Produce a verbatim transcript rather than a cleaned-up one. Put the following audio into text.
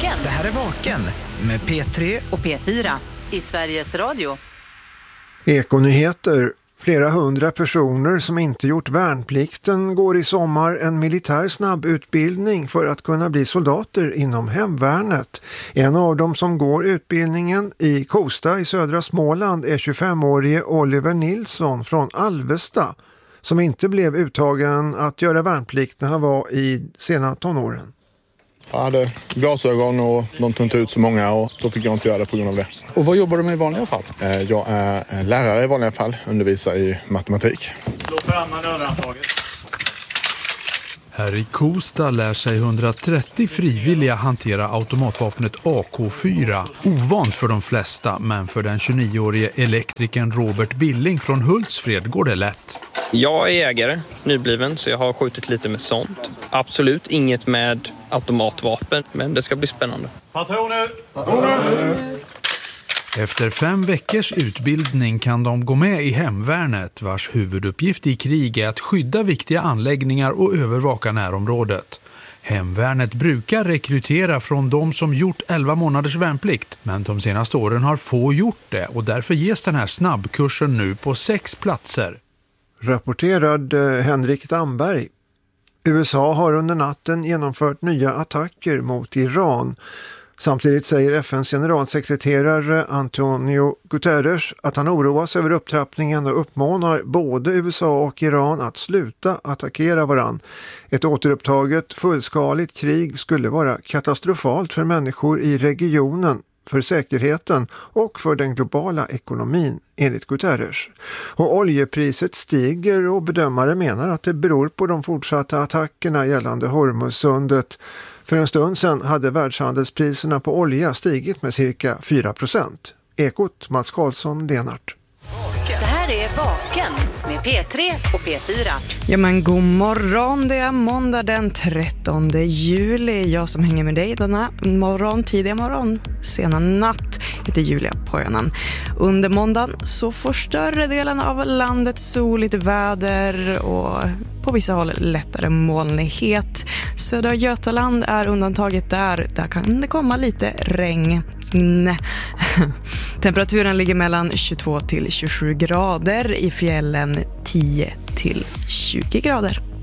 Vaken. Det här är Vaken med P tre och P fyra i Sveriges Radio. Ekonyheter. Flera hundra personer som inte gjort värnplikten går i sommar en militär snabbutbildning för att kunna bli soldater inom hemvärnet. En av dem som går utbildningen i Kosta i södra Småland är tjugofemårige Oliver Nilsson från Alvesta, som inte blev uttagen att göra värnplikt när han var i sena tonåren. Jag hade glasögon och de tog inte ut så många och då fick jag inte göra det på grund av det. Och vad jobbar du med i vanliga fall? Jag är lärare i vanliga fall, undervisar i matematik. Slå fram manöverantaget. Här i Kosta lär sig hundratrettio frivilliga hantera automatvapnet A K fyra. Ovant för de flesta, men för den tjugonioårige elektrikern Robert Billing från Hultsfred går det lätt. Jag är jägare, nybliven, så jag har skjutit lite med sånt. Absolut inget med automatvapen, men det ska bli spännande. Patroner! Patroner! Efter fem veckors utbildning kan de gå med i hemvärnet, vars huvuduppgift i krig är att skydda viktiga anläggningar och övervaka närområdet. Hemvärnet brukar rekrytera från de som gjort elva månaders värnplikt, men de senaste åren har få gjort det och därför ges den här snabbkursen nu på sex platser. Rapporterad Henrik Damberg. U S A har under natten genomfört nya attacker mot Iran. Samtidigt säger F N:s generalsekreterare Antonio Guterres att han oroas över upptrappningen och uppmanar både U S A och Iran att sluta attackera varann. Ett återupptaget fullskaligt krig skulle vara katastrofalt för människor i regionen, för säkerheten och för den globala ekonomin, enligt Guterres. Och oljepriset stiger och bedömare menar att det beror på de fortsatta attackerna gällande Hormuzsundet. För en stund sedan hade världshandelspriserna på olja stigit med cirka fyra procent. Ekot, Mats Karlsson, Lenart. Det här är Vaken med P tre och P fyra. Ja men god morgon, det är måndag den trettonde juli. Jag som hänger med dig denna morgon, tidiga morgon, sena natt, heter Julia Pojanen. Under måndagen så får större delen av landet soligt väder och på vissa håll lättare molnighet. Södra Götaland är undantaget där. Där kan det komma lite regn. Nej. Temperaturen ligger mellan tjugotvå till tjugosju grader, i fjällen tio till tjugo grader.